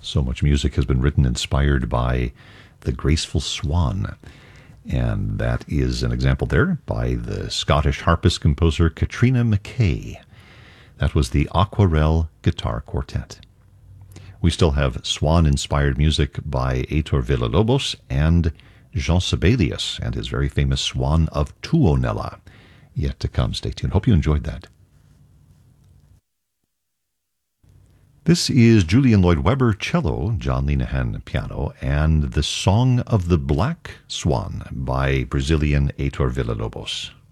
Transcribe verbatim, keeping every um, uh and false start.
So much music has been written inspired by the graceful swan. And that is an example there by the Scottish harpist composer Katrina McKay. That was the Aquarelle Guitar Quartet. We still have swan-inspired music by Heitor Villa-Lobos and Jean Sibelius and his very famous Swan of Tuonela yet to come. Stay tuned. Hope you enjoyed that. This is Julian Lloyd Webber cello, John Linehan piano, and the Song of the Black Swan by Brazilian Heitor Villa-Lobos.